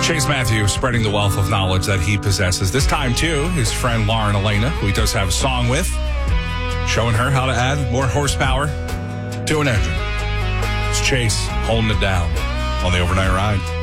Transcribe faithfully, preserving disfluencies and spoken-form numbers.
Chase Matthews spreading the wealth of knowledge that he possesses. This time, too, his friend Lauren Elena, who he does have a song with, showing her how to add more horsepower to an engine. It's Chase holding it down on the Overnight Ride.